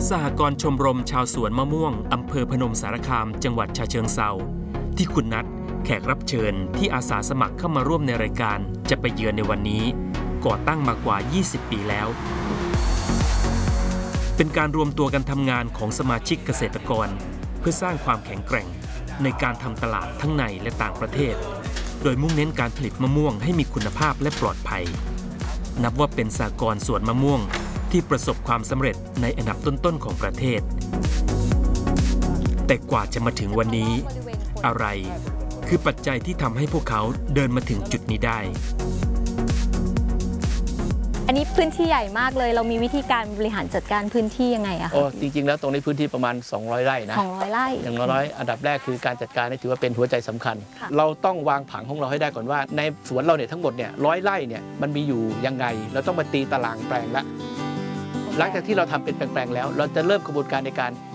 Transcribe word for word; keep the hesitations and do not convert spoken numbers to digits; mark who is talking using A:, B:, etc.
A: สหกรณ์ชมรมชาวสวนมะม่วงอำเภอพนมสารคามจังหวัดฉะเชิงเทราที่คุณนัทแขกรับเชิญที่อาสาสมัครเข้ามาร่วมในรายการจะไปเยือนในวันนี้ก่อตั้งมากว่ายี่สิบปีแล้วเป็นการรวมตัวกันทำงานของสมาชิกเกษตรกรเพื่อสร้างความแข็งแกร่งในการทำตลาดทั้งในและต่างประเทศโดยมุ่งเน้นการผลิตมะม่วงให้มีคุณภาพและปลอดภัยนับว่าเป็นสหกรณ์สวนมะม่วงที่ประสบความสำเร็จในอันดับต้นๆของประเทศแต่กว่าจะมาถึงวันนี้อะไรคือปัจจัยที่ทำให้พวกเขาเดินมาถึงจุดนี้ได้
B: อันนี้พื้นที่ใหญ่มากเลยเรามีวิธีการบริหารจัดการพื้นที่ยังไงอะคะ
C: โอ้จริงๆแล้วตรงนี้พื้นที่ประมาณสองร้อยไร่นะ
B: สองร้อยไร่
C: อย่างน้อยอันดับแรกคือการจัดการนี่ถือว่าเป็นหัวใจสำคัญเราต้องวางผังของเราให้ได้ก่อนว่าในสวนเราเนี่ยทั้งหมดเนี่ยร้อยไร่เนี่ยมันมีอยู่ยังไงเราต้องมาตีตารางแปลงละหลังจากที่เราทำเป็นแปลงๆแล้วเราจะเริ่มกระบวนการในการ